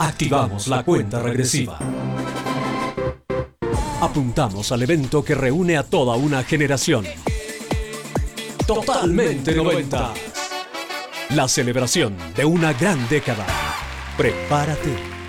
Activamos la cuenta regresiva. Apuntamos al evento que reúne a toda una generación. Totalmente 90. La celebración de una gran década. Prepárate.